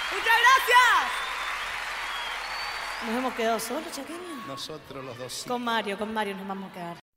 ¡Muchas gracias! ¿Nos hemos quedado solos, Chaqueño? Nosotros los dos. Con Mario nos vamos a quedar.